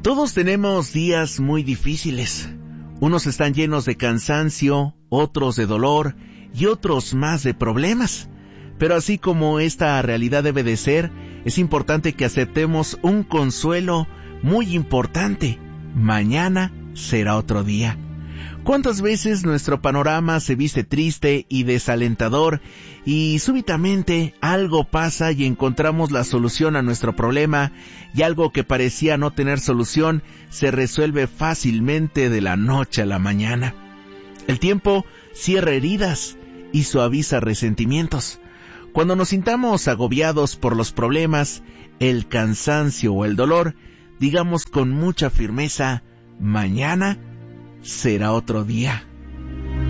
Todos tenemos días muy difíciles. Unos están llenos de cansancio, otros de dolor y otros más de problemas. Pero así como esta realidad debe de ser, es importante que aceptemos un consuelo muy importante. Mañana será otro día. ¿Cuántas veces nuestro panorama se viste triste y desalentador y súbitamente algo pasa y encontramos la solución a nuestro problema y algo que parecía no tener solución se resuelve fácilmente de la noche a la mañana? El tiempo cierra heridas y suaviza resentimientos. Cuando nos sintamos agobiados por los problemas, el cansancio o el dolor, digamos con mucha firmeza: mañana será otro día.